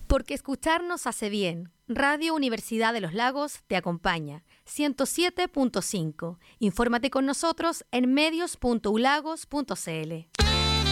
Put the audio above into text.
Porque escucharnos hace bien. Radio Universidad de los Lagos te acompaña. 107.5. Infórmate con nosotros en medios.ulagos.cl.